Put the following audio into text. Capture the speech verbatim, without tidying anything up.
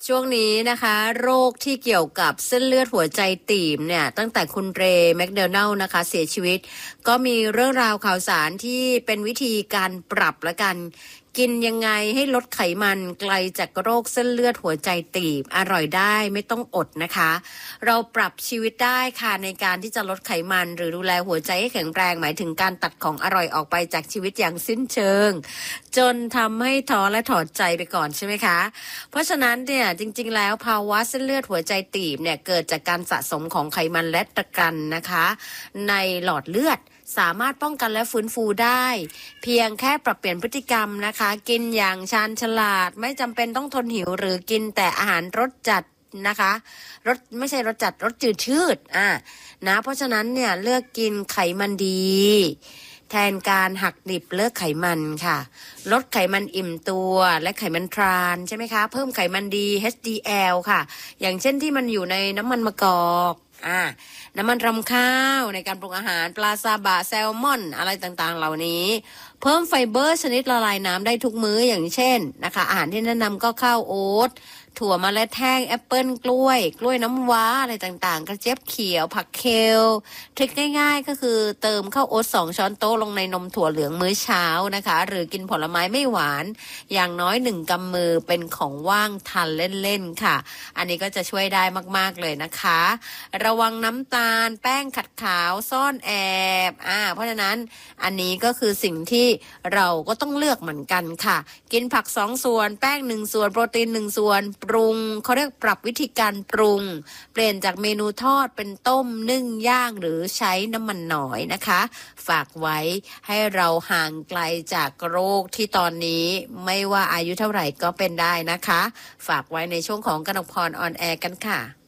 ช่วงนี้นะคะโรคที่เกี่ยวกับเส้นเลือดหัวใจตีบเนี่ยตั้งแต่คุณเรย์แมคโดนัลล์นะคะเสียชีวิตก็มีเรื่องราวข่าวสารที่เป็นวิธีการปรับละกันกินยังไงให้ลดไขมันไกลจากโรคเส้นเลือดหัวใจตีบอร่อยได้ไม่ต้องอดนะคะเราปรับชีวิตได้ค่ะในการที่จะลดไขมันหรือดูแลหัวใจให้แข็งแรงหมายถึงการตัดของอร่อยออกไปจากชีวิตอย่างสิ้นเชิงจนทำให้ท้อและถอดใจไปก่อนใช่ไหมคะเพราะฉะนั้นเนี่ยจริงๆแล้วภาวะเส้นเลือดหัวใจตีบเนี่ยเกิดจากการสะสมของไขมันและตะกันนะคะในหลอดเลือดสามารถป้องกันและฟื้นฟูได้เพียงแค่ปรับเปลี่ยนพฤติกรรมนะคะกินอย่างชาญฉลาดไม่จำเป็นต้องทนหิวหรือกินแต่อาหารรสจัดนะคะรสไม่ใช่รสจัดรสจืดชืดอ่ะนะเพราะฉะนั้นเนี่ยเลือกกินไขมันดีแทนการหักดิบเลิกไขมันค่ะลดไขมันอิ่มตัวและไขมันทรานใช่ไหมคะเพิ่มไขมันดี เอช ดี แอล ค่ะอย่างเช่นที่มันอยู่ในน้ำมันมะกอกอ่าน้ำมันรำข้าวในการปรุงอาหารปลาซาบะแซลมอนอะไรต่างๆเหล่านี้เพิ่มไฟเบอร์ชนิดละลายน้ำได้ทุกมื้ออย่างเช่นนะคะอาหารที่แนะนำก็ข้าวโอ๊ตถั่วเมล็ดแห้งแอปเปิลกล้วยกล้วยน้ำว้าอะไรต่างๆกระเจี๊ยบเขียวผักเคลทริคง่ายๆก็คือเติมข้าวโอ๊ตสองช้อนโต๊ะลงในนมถั่วเหลืองมื้อเช้านะคะหรือกินผลไม้ไม่หวานอย่างน้อยหนึ่งกำมือเป็นของว่างทานเล่นๆค่ะอันนี้ก็จะช่วยได้มากๆเลยนะคะระวังน้ำตาลแป้งขัดขาวซ่อนแอบอ่าเพราะฉะนั้นอันนี้ก็คือสิ่งที่เราก็ต้องเลือกเหมือนกันค่ะกินผักสองส่วนแป้งหนึ่งส่วนโปรตีนหนึ่งส่วนปรุงเขาเรียกปรับวิธีการปรุงเปลี่ยนจากเมนูทอดเป็นต้มนึ่งย่างหรือใช้น้ำมันน้อยนะคะฝากไว้ให้เราห่างไกลจากโรคที่ตอนนี้ไม่ว่าอายุเท่าไหร่ก็เป็นได้นะคะฝากไว้ในช่วงของกนกพรออนแอร์กันค่ะ